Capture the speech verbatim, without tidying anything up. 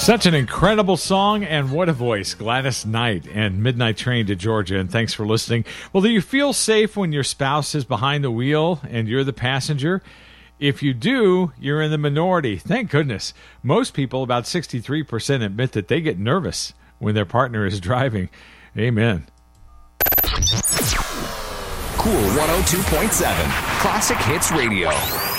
Such an incredible song, and what a voice. Gladys Knight and Midnight Train to Georgia, and thanks for listening. Well, do you feel safe when your spouse is behind the wheel and you're the passenger? If you do, you're in the minority. Thank goodness. Most people, about sixty-three percent, admit that they get nervous when their partner is driving. Amen. Cool one oh two point seven, Classic Hits Radio.